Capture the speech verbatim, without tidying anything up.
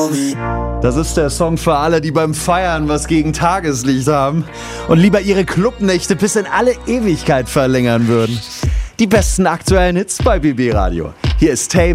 Das ist der Song für alle, die beim Feiern was gegen Tageslicht haben und lieber ihre Clubnächte bis in alle Ewigkeit verlängern würden. Die besten aktuellen Hits bei B B Radio. Hier ist Tame